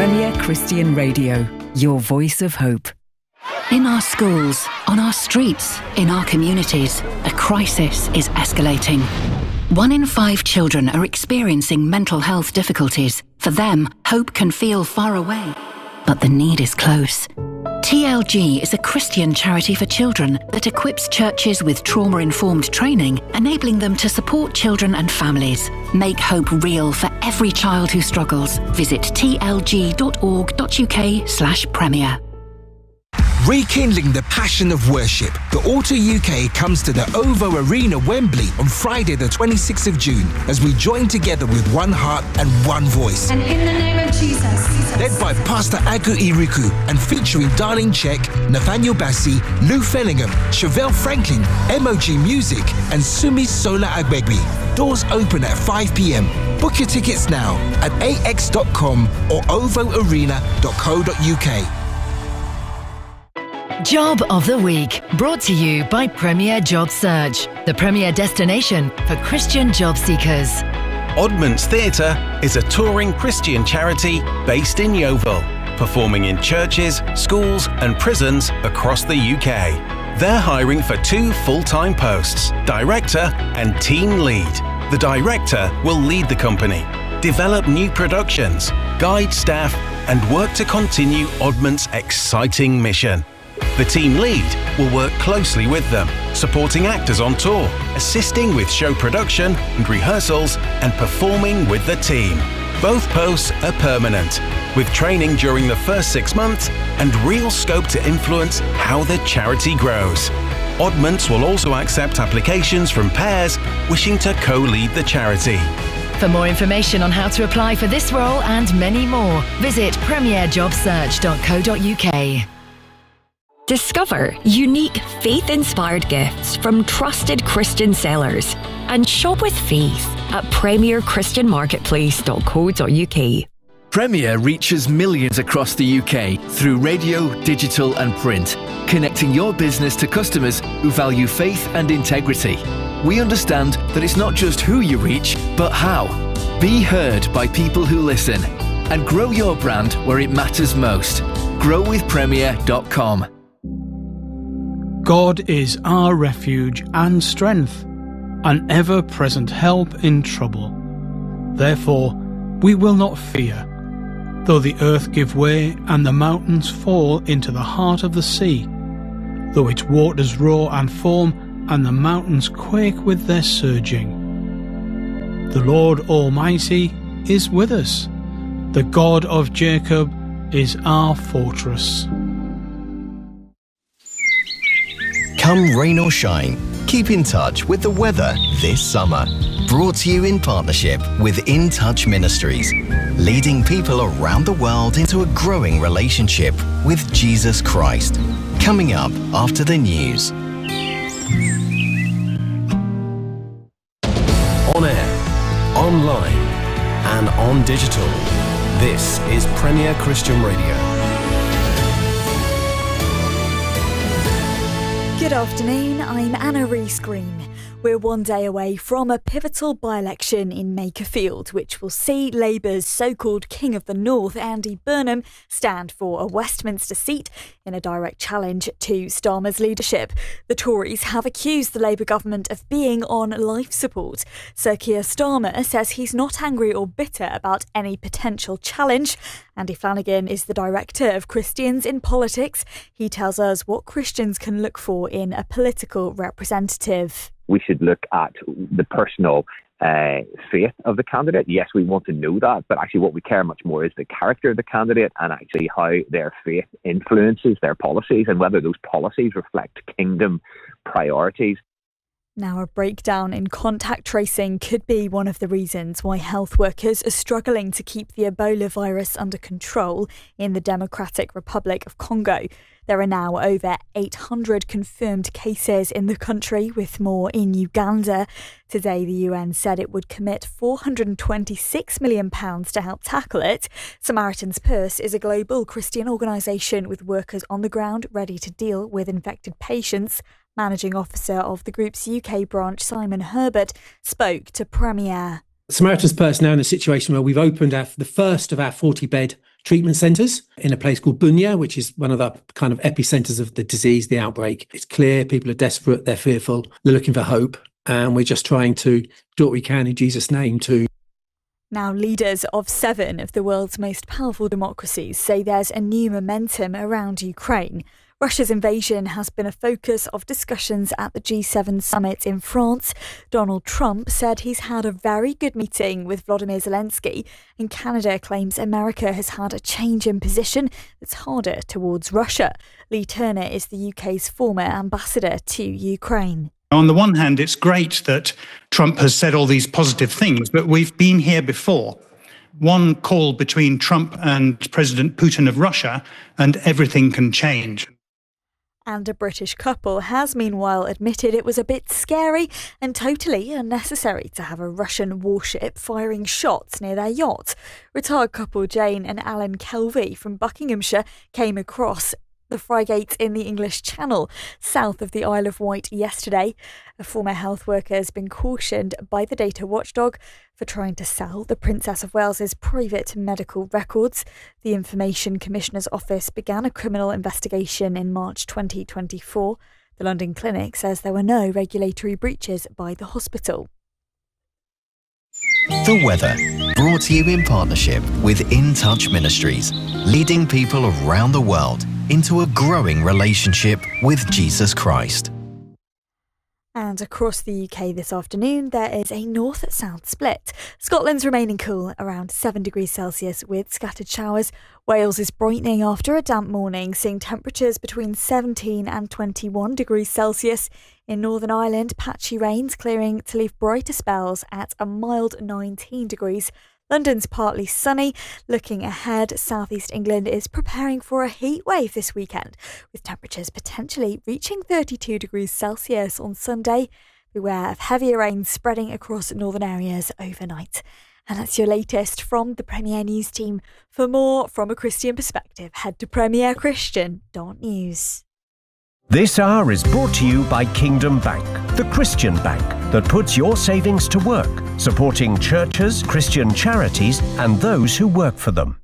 Premier Christian Radio, your voice of hope. In our schools, on our streets, in our communities, a crisis is escalating. 1 in 5 children are experiencing mental health difficulties. For them, hope can feel far away, but the need is close. TLG is a Christian charity for children that equips churches with trauma-informed training, enabling them to support children and families. Make hope real for every child who struggles. Visit tlg.org.uk/premier. Rekindling the passion of worship, the Auto UK comes to the OVO Arena, Wembley on Friday the 26th of June as we join together with one heart and one voice. And in the name of Jesus. Led by Pastor Agu Iriku and featuring Darlene Check, Nathaniel Bassi, Lou Fellingham, Chevelle Franklin, MOG Music and Sumi Sola Agbegbi. Doors open at 5 p.m. Book your tickets now at ax.com or ovoarena.co.uk. Job of the Week, brought to you by Premier Job Search, the premier destination for Christian job seekers. Oddments Theatre is a touring Christian charity based in Yeovil, performing in churches, schools and prisons across the UK. They're hiring for 2 full-time posts, director and team lead. The director will lead the company, develop new productions, guide staff and work to continue Oddments' exciting mission. The team lead will work closely with them, supporting actors on tour, assisting with show production and rehearsals, and performing with the team. Both posts are permanent, with training during the first 6 months and real scope to influence how the charity grows. Oddments will also accept applications from pairs wishing to co-lead the charity. For more information on how to apply for this role and many more, visit premierjobsearch.co.uk. Discover unique faith-inspired gifts from trusted Christian sellers and shop with faith at premierchristianmarketplace.co.uk. Premier reaches millions across the UK through radio, digital and print, connecting your business to customers who value faith and integrity. We understand that it's not just who you reach, but how. Be heard by people who listen and grow your brand where it matters most. growwithpremier.com. God is our refuge and strength, an ever-present help in trouble. Therefore, we will not fear, though the earth give way and the mountains fall into the heart of the sea, though its waters roar and foam and the mountains quake with their surging. The Lord Almighty is with us. The God of Jacob is our fortress. Come rain or shine, keep in touch with the weather this summer. Brought to you in partnership with In Touch Ministries, leading people around the world into a growing relationship with Jesus Christ. Coming up after the news. On air, online and on digital. This is Premier Christian Radio. Good afternoon, I'm Anna Rees-Green. We're one day away from a pivotal by-election in Makerfield, which will see Labour's so-called King of the North, Andy Burnham, stand for a Westminster seat in a direct challenge to Starmer's leadership. The Tories have accused the Labour government of being on life support. Sir Keir Starmer says he's not angry or bitter about any potential challenge. Andy Flanagan is the director of Christians in Politics. He tells us what Christians can look for in a political representative. We should look at the personal faith of the candidate. Yes, we want to know that, but actually what we care much more is the character of the candidate and actually how their faith influences their policies and whether those policies reflect kingdom priorities. Now, a breakdown in contact tracing could be one of the reasons why health workers are struggling to keep the Ebola virus under control in the Democratic Republic of Congo. There are now over 800 confirmed cases in the country, with more in Uganda. Today, the UN said it would commit £426 million to help tackle it. Samaritan's Purse is a global Christian organisation with workers on the ground ready to deal with infected patients. Managing Officer of the group's UK branch, Simon Herbert, spoke to Premier. Samaritan's Purse now in a situation where we've opened the first of our 40-bed treatment centres in a place called Bunya, which is one of the kind of epicentres of the disease, the outbreak. It's clear people are desperate, they're fearful, they're looking for hope, and we're just trying to do what we can in Jesus' name to. Now, leaders of 7 of the world's most powerful democracies say there's a new momentum around Ukraine. Russia's invasion has been a focus of discussions at the G7 summit in France. Donald Trump said he's had a very good meeting with Volodymyr Zelensky, and Canada claims America has had a change in position that's harder towards Russia. Lee Turner is the UK's former ambassador to Ukraine. On the one hand, it's great that Trump has said all these positive things, but we've been here before. One call between Trump and President Putin of Russia, and everything can change. And a British couple has meanwhile admitted it was a bit scary and totally unnecessary to have a Russian warship firing shots near their yacht. Retired couple Jane and Alan Kelvey from Buckinghamshire came across the frigate in the English Channel, south of the Isle of Wight yesterday. A former health worker has been cautioned by the data watchdog for trying to sell the Princess of Wales's private medical records. The Information Commissioner's Office began a criminal investigation in March 2024. The London Clinic says there were no regulatory breaches by the hospital. The weather, brought to you in partnership with In Touch Ministries, leading people around the world into a growing relationship with Jesus Christ. And across the UK this afternoon, there is a north-south split. Scotland's remaining cool, around 7 degrees Celsius with scattered showers. Wales is brightening after a damp morning, seeing temperatures between 17 and 21 degrees Celsius. In Northern Ireland, patchy rains clearing to leave brighter spells at a mild 19 degrees. London's partly sunny. Looking ahead, southeast England is preparing for a heat wave this weekend, with temperatures potentially reaching 32 degrees Celsius on Sunday. Beware of heavier rain spreading across northern areas overnight. And that's your latest from the Premier News team. For more from a Christian perspective, head to premierchristian.news. This hour is brought to you by Kingdom Bank, the Christian bank that puts your savings to work, supporting churches, Christian charities, and those who work for them.